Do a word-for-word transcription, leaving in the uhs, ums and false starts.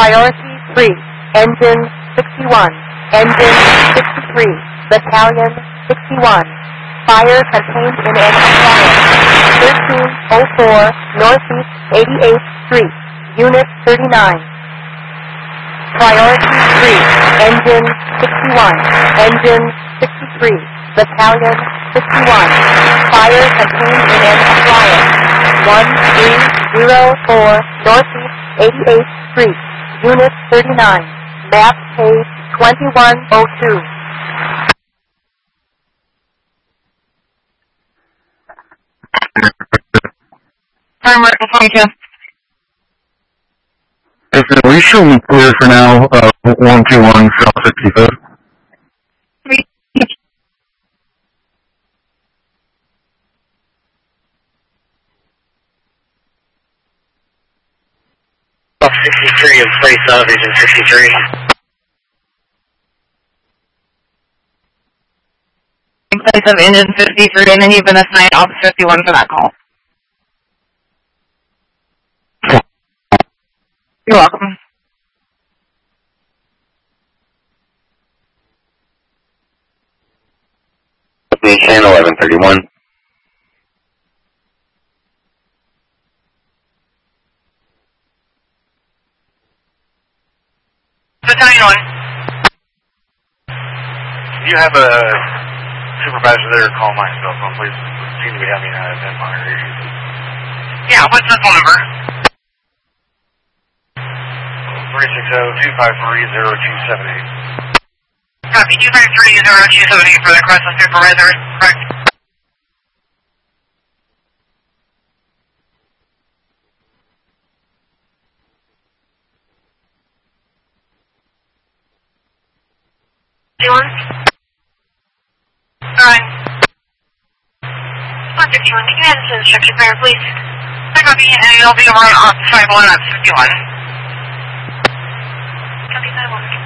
Priority three, Engine sixty-one, Engine sixty-three, Battalion sixty-one. Fire contained in an appliance. thirteen oh four Northeast eighty-eighth Street, Unit thirty-nine. Priority three, Engine sixty-one, Engine sixty-three, Battalion sixty-one. Fire contained in an appliance. one three oh four Northeast eighty-eighth Street, Unit thirty-nine. Map page twenty-one oh two. Farmer twenty-two. If we show me clear for now, uh, one two one South sixty-fifth. sixty-three in place of Agent sixty-three. In place of Engine fifty-three, and then you've been assigned Officer fifty-one for that call. You're welcome. Channel eleven thirty-one. Battalion one. You have a supervisor there, call my cell phone, please. Seem to be having uh, net monitor issues. Yeah, what's the phone number? three six zero, two five three, zero two seven eight. Copy, two five three, zero two seven eight for the request of supervisor, correct? fifty-one? Alright. one fifty-one, can you add this to the instruction pair, please? I copy, and it'll be over on five one at fifty-one. Copy, five one.